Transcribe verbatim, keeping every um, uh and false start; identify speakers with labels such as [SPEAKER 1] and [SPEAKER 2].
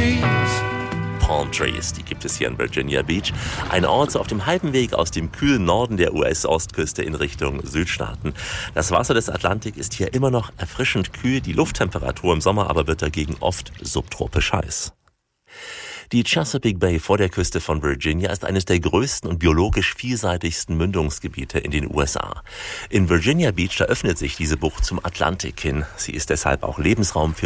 [SPEAKER 1] trees.
[SPEAKER 2] Palm Trees, die gibt es hier in Virginia Beach. Ein Ort so auf dem halben Weg aus dem kühlen Norden der U S-Ostküste in Richtung Südstaaten. Das Wasser des Atlantik ist hier immer noch erfrischend kühl, die Lufttemperatur im Sommer aber wird dagegen oft subtropisch heiß. Die Chesapeake Bay vor der Küste von Virginia ist eines der größten und biologisch vielseitigsten Mündungsgebiete in den U S A. In Virginia Beach, da öffnet sich diese Bucht zum Atlantik hin. Sie ist deshalb auch Lebensraum für